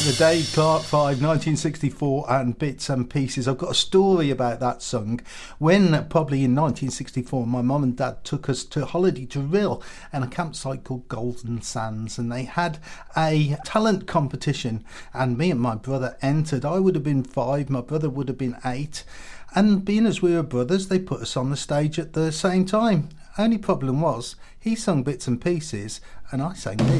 The Dave Clark 5, 1964 and Bits and Pieces. I've got a story about that song. When, probably in 1964, my mum and dad took us to holiday to Rhyl and a campsite called Golden Sands, and they had a talent competition, and me and my brother entered. I would have been 5, my brother would have been 8, and being as we were brothers, they put us on the stage at the same time. Only problem was, he sung Bits and Pieces and I sang this.